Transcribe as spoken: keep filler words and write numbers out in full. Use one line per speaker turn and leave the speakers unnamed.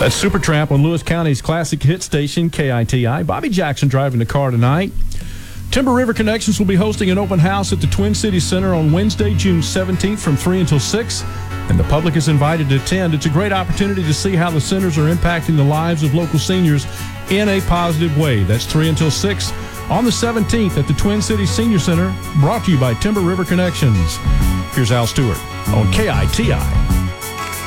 That's Supertramp on Lewis County's classic hit station, K I T I. Bobby Jackson driving the car tonight. Timber River Connections will be hosting an open house at the Twin Cities Center on Wednesday, June seventeenth from three until six, and the public is invited to attend. It's a great opportunity to see how the centers are impacting the lives of local seniors in a positive way. That's three until six on the seventeenth at the Twin Cities Senior Center, brought to you by Timber River Connections. Here's Al Stewart on K I T I.